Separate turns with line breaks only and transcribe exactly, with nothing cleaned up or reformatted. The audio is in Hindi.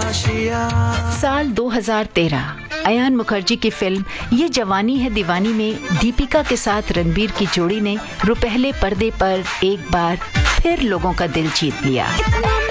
साल दो हज़ार तेरह अयान मुखर्जी की फिल्म ये जवानी है दीवानी में दीपिका के साथ रणबीर की जोड़ी ने रुपहले पर्दे पर एक बार फिर लोगों का दिल जीत लिया।